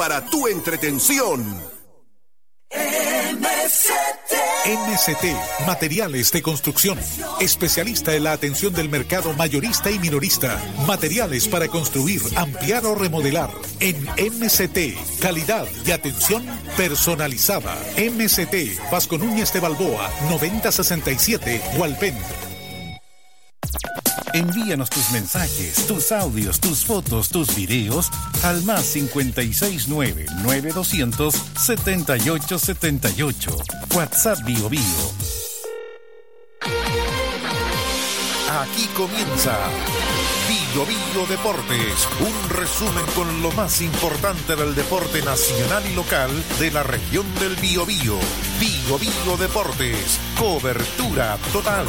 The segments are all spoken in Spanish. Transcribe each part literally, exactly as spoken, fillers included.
para tu entretención. M S T. M S T, materiales de construcción. Especialista en la atención del mercado mayorista y minorista. Materiales para construir, ampliar o remodelar. En M S T, calidad y atención personalizada. M S T, Vasco Núñez de Balboa, noventa sesenta y siete, Hualpén. Envíanos tus mensajes, tus audios, tus fotos, tus videos al más cincuenta y seis nueve, nueve doscientos, setenta y ocho setenta y ocho. WhatsApp Bio Bio. Aquí comienza Bio Bio Deportes, un resumen con lo más importante del deporte nacional y local de la región del Biobío. Bio Bio Deportes, cobertura total.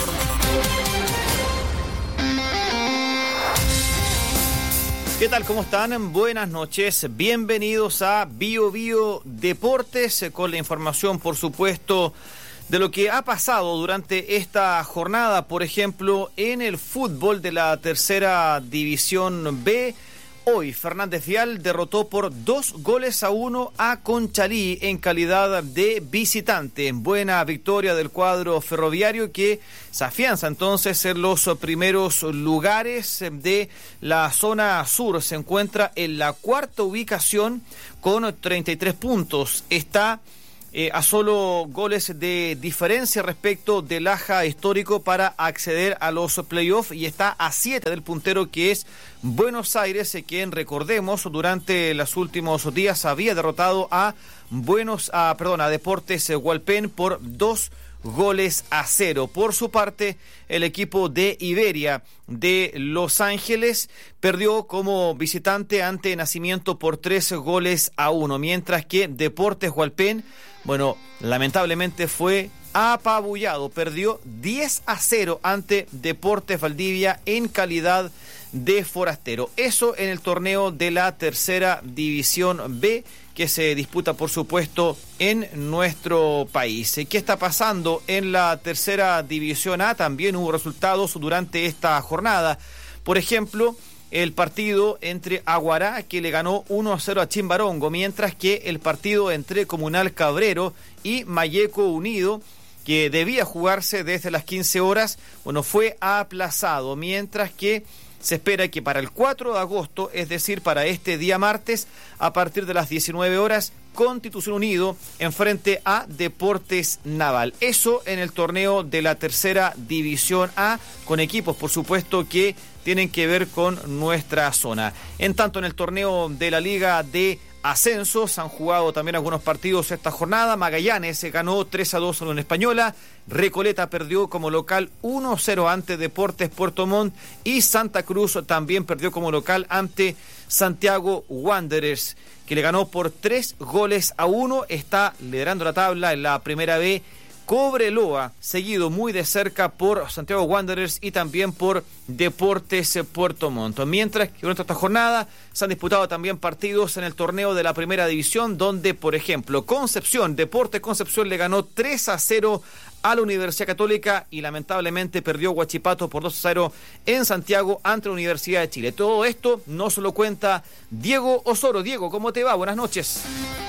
¿Qué tal? ¿Cómo están? Buenas noches. Bienvenidos a Bio Bio Deportes, con la información, por supuesto, de lo que ha pasado durante esta jornada, por ejemplo, en el fútbol de la tercera división B. Hoy, Fernández Vial derrotó por dos goles a uno a Conchalí en calidad de visitante. Buena victoria del cuadro ferroviario que se afianza entonces en los primeros lugares de la zona sur. Se encuentra en la cuarta ubicación con treinta y tres puntos. Está Eh, a solo goles de diferencia respecto del Aja histórico para acceder a los playoffs, y está a siete del puntero, que es Buenos Aires, eh, quien, recordemos, durante los últimos días había derrotado a Buenos, a, perdón, a Deportes eh, Hualpén por dos goles a cero. Por su parte, el equipo de Iberia de Los Ángeles perdió como visitante ante Nacimiento por tres goles a uno, mientras que Deportes Hualpén, bueno, lamentablemente fue apabullado, perdió diez a cero ante Deportes Valdivia en calidad de forastero. Eso en el torneo de la tercera división B, que se disputa, por supuesto, en nuestro país. ¿Qué está pasando en la tercera división A? También hubo resultados durante esta jornada. Por ejemplo, el partido entre Aguará, que le ganó uno a cero a Chimbarongo, mientras que el partido entre Comunal Cabrero y Mayeco Unido, que debía jugarse desde las quince horas, bueno, fue aplazado, mientras que se espera que para el cuatro de agosto, es decir, para este día martes, a partir de las diecinueve horas, Constitución Unido enfrente a Deportes Naval. Eso en el torneo de la tercera división A, con equipos, por supuesto, que tienen que ver con nuestra zona. En tanto, en el torneo de la Liga de Ascenso se han jugado también algunos partidos esta jornada. Magallanes se ganó tres a dos a la Unión Española. Recoleta perdió como local uno a cero ante Deportes Puerto Montt, y Santa Cruz también perdió como local ante Santiago Wanderers, que le ganó por tres goles a uno. Está liderando la tabla en la primera B Cobreloa, seguido muy de cerca por Santiago Wanderers y también por Deportes Puerto Montt. Mientras que durante esta jornada se han disputado también partidos en el torneo de la primera división, donde, por ejemplo, Concepción, Deportes Concepción le ganó tres a cero a la Universidad Católica, y lamentablemente perdió Huachipato por dos a cero en Santiago ante la Universidad de Chile. Todo esto no se lo cuenta Diego Osoro. Diego, ¿cómo te va? Buenas noches.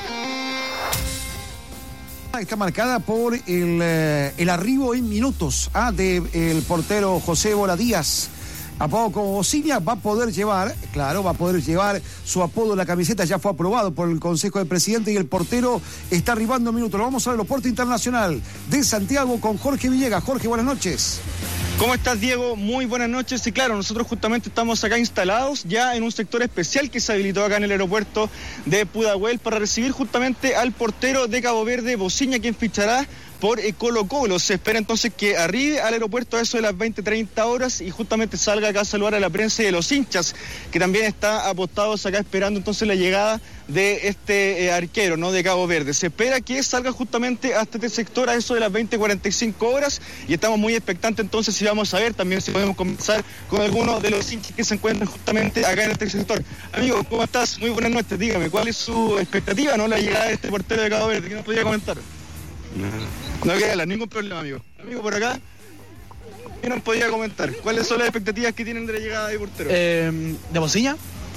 Está marcada por el, eh, el arribo en minutos ah, del portero José Bola Díaz. A poco Osiña va a poder llevar, claro, va a poder llevar su apodo en la camiseta, ya fue aprobado por el Consejo de Presidente, y el portero está arribando en minutos. Lo vamos al aeropuerto internacional de Santiago con Jorge Villegas. Jorge, buenas noches. ¿Cómo estás, Diego? Muy buenas noches. Y claro, nosotros justamente estamos acá instalados ya en un sector especial que se habilitó acá en el aeropuerto de Pudahuel para recibir justamente al portero de Cabo Verde, Bociña, quien fichará por Colo Colo. Se espera entonces que arribe al aeropuerto a eso de las veinte treinta horas y justamente salga acá a saludar a la prensa y de los hinchas, que también está apostados acá esperando entonces la llegada de este eh, arquero, ¿no?, de Cabo Verde. Se espera que salga justamente hasta este sector a eso de las veinte cuarenta y cinco horas, y estamos muy expectantes entonces si vamos a ver también si podemos conversar con algunos de los hinchas que se encuentran justamente acá en este sector. Amigo, ¿cómo estás? Muy buenas noches. Dígame, ¿cuál es su expectativa, no, la llegada de este portero de Cabo Verde? ¿Qué nos podría comentar? No, no queda ningún problema, amigo. Amigo, por acá, ¿qué nos podría comentar? ¿Cuáles son las expectativas que tienen de la llegada de portero? Eh, ¿De Bociña?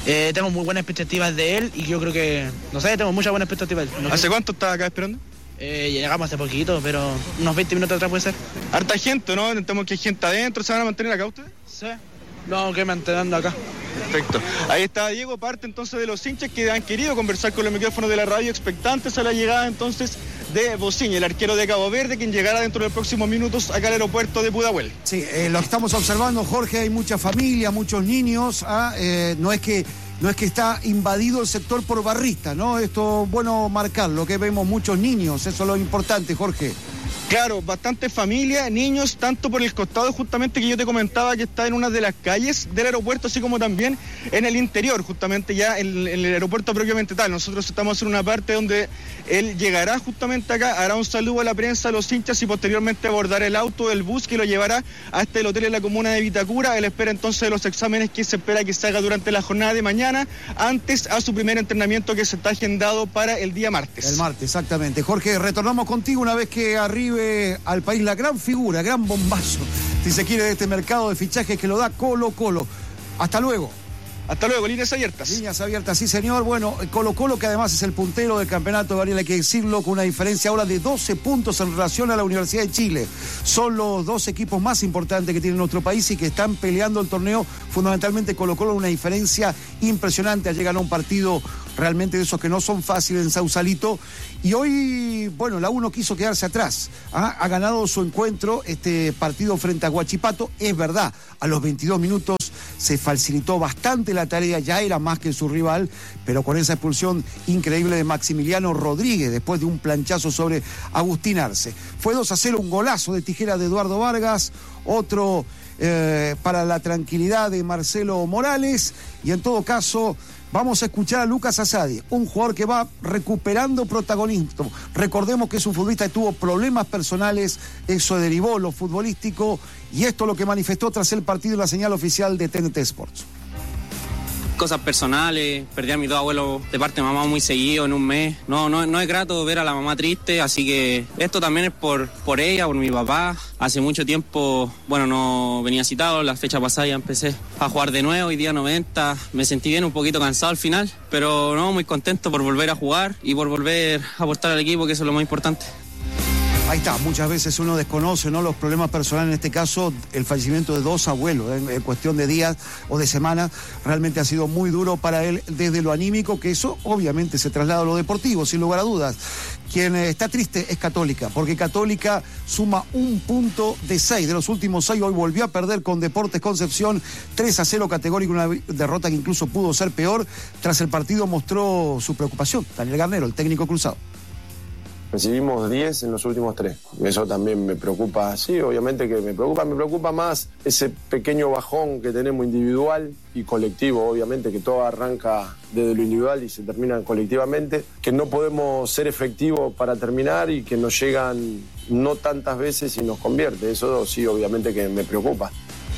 Eh, tengo muy buenas expectativas de él y yo creo que, no sé, tengo muchas buenas expectativas de él. No ¿Hace sé. cuánto estás acá esperando? Eh, llegamos hace poquito, pero unos veinte minutos atrás puede ser. Harta gente, ¿no? Intentamos que hay gente adentro. ¿Se van a mantener acá ustedes? Sí. No, que manteniendo acá. Perfecto. Ahí está Diego, parte entonces de los hinchas que han querido conversar con los micrófonos de la radio, expectantes a la llegada entonces de Bociña, el arquero de Cabo Verde, quien llegará dentro de los próximos minutos acá al aeropuerto de Pudahuel. Sí, eh, lo estamos observando, Jorge, hay mucha familia, muchos niños, ah, eh, no es que no es que está invadido el sector por barristas, ¿no? Esto, bueno, marcarlo, que vemos muchos niños, eso es lo importante, Jorge. Claro, bastante familia, niños, tanto por el costado justamente que yo te comentaba que está en una de las calles del aeropuerto, así como también en el interior, justamente ya en, en el aeropuerto propiamente tal. Nosotros estamos en una parte donde él llegará justamente acá, hará un saludo a la prensa, a los hinchas y posteriormente abordará el auto, el bus que lo llevará hasta el hotel en la comuna de Vitacura. Él espera entonces los exámenes que se espera que se haga durante la jornada de mañana, antes a su primer entrenamiento que se está agendado para el día martes. El martes, exactamente. Jorge, retornamos contigo una vez que arribe al país la gran figura, gran bombazo, si se quiere, de este mercado de fichajes que lo da Colo Colo. Hasta luego. Hasta luego, líneas abiertas. Líneas abiertas, sí señor. Bueno, Colo Colo, que además es el puntero del campeonato, Gabriel, hay que decirlo, con una diferencia ahora de doce puntos en relación a la Universidad de Chile. Son los dos equipos más importantes que tiene nuestro país y que están peleando el torneo, fundamentalmente Colo Colo, una diferencia impresionante. Ayer ganó un partido realmente de esos que no son fáciles en Sausalito. Y hoy, bueno, la U no quiso quedarse atrás. ¿Ah? Ha ganado su encuentro, este partido frente a Huachipato. Es verdad, a los veintidós minutos se facilitó bastante la tarea, ya era más que su rival, pero con esa expulsión increíble de Maximiliano Rodríguez, después de un planchazo sobre Agustín Arce. Fue dos a cero, un golazo de tijera de Eduardo Vargas, otro eh, para la tranquilidad de Marcelo Morales, y en todo caso vamos a escuchar a Lucas Asadi, un jugador que va recuperando protagonismo. Recordemos que es un futbolista que tuvo problemas personales, eso derivó lo futbolístico, y esto es lo que manifestó tras el partido en la señal oficial de T N T Sports. Cosas personales, perdí a mis dos abuelos de parte de mamá muy seguido en un mes. No, no, no es grato ver a la mamá triste, así que esto también es por, por ella, por mi papá. Hace mucho tiempo, bueno, no venía citado, la fecha pasada ya empecé a jugar de nuevo, hoy día noventa, me sentí bien, un poquito cansado al final, pero no, muy contento por volver a jugar y por volver a aportar al equipo, que eso es lo más importante. Ahí está, muchas veces uno desconoce, ¿no?, los problemas personales, en este caso el fallecimiento de dos abuelos, en, en cuestión de días o de semanas, realmente ha sido muy duro para él desde lo anímico, que eso obviamente se traslada a lo deportivo, sin lugar a dudas. Quien eh, está triste es Católica, porque Católica suma un punto de seis de los últimos seis, hoy volvió a perder con Deportes Concepción, tres a cero categórico, una derrota que incluso pudo ser peor. Tras el partido mostró su preocupación Daniel Garnero, el técnico cruzado. Recibimos diez en los últimos tres. Eso también me preocupa, sí, obviamente que me preocupa. Me preocupa más ese pequeño bajón que tenemos individual y colectivo, obviamente, que todo arranca desde lo individual y se termina colectivamente, que no podemos ser efectivos para terminar y que nos llegan no tantas veces y nos convierte. Eso sí, obviamente que me preocupa.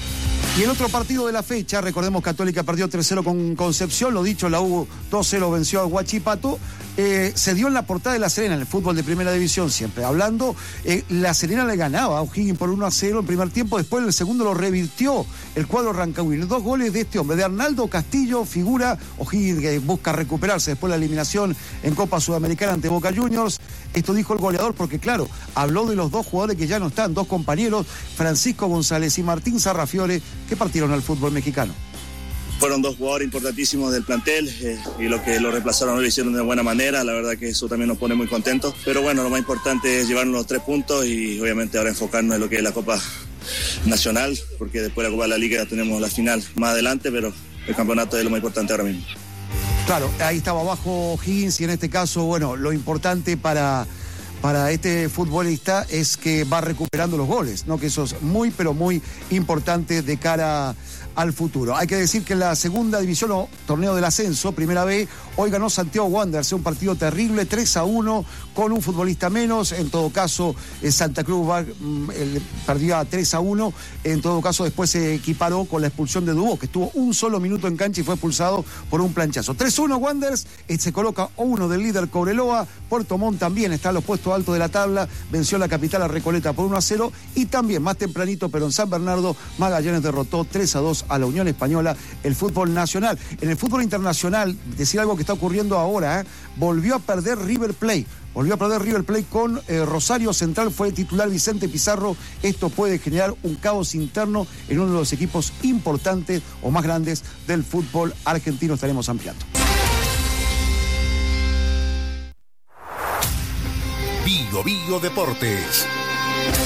Y el otro partido de la fecha, recordemos, Católica perdió tres cero con Concepción, lo dicho, la U dos cero venció al Huachipato, eh, se dio en la portada de La Serena, en el fútbol de primera división siempre, hablando, eh, La Serena le ganaba a O'Higgins por uno a cero en primer tiempo, después en el segundo lo revirtió el cuadro rancagüino, dos goles de este hombre, de Arnaldo Castillo, figura, O'Higgins que busca recuperarse después de la eliminación en Copa Sudamericana ante Boca Juniors. Esto dijo el goleador porque, claro, habló de los dos jugadores que ya no están, dos compañeros, Francisco González y Martín Sarrafiore, que partieron al fútbol mexicano. Fueron dos jugadores importantísimos del plantel eh, y los que lo reemplazaron lo hicieron de buena manera, la verdad que eso también nos pone muy contentos, pero bueno, lo más importante es llevarnos los tres puntos y obviamente ahora enfocarnos en lo que es la Copa Nacional, porque después de la Copa de la Liga tenemos la final más adelante, pero el campeonato es lo más importante ahora mismo. Claro, ahí estaba abajo Higgins y en este caso, bueno, lo importante para... para este futbolista es que va recuperando los goles, ¿no? Que eso es muy, pero muy importante de cara al futuro. Hay que decir que en la segunda división o torneo del ascenso, primera B, hoy ganó Santiago Wanderers, un partido terrible, tres a uno, con un futbolista menos. En todo caso, eh, Santa Cruz va, mm, el, perdió a tres a uno. En todo caso, después se equiparó con la expulsión de Dubó, que estuvo un solo minuto en cancha y fue expulsado por un planchazo. tres a uno Wanderers, eh, se coloca uno del líder Cobreloa. Puerto Montt también está en los puestos altos de la tabla, venció la capital a Recoleta por uno a cero. Y también, más tempranito, pero en San Bernardo, Magallanes derrotó tres a dos a la Unión Española el fútbol nacional. En el fútbol internacional, decir algo que está ocurriendo ahora, ¿eh? volvió a perder River Plate. Volvió a perder River Plate con eh, Rosario Central, fue titular Vicente Pizarro. Esto puede generar un caos interno en uno de los equipos importantes o más grandes del fútbol argentino. Estaremos ampliando. Bio Bio Deportes.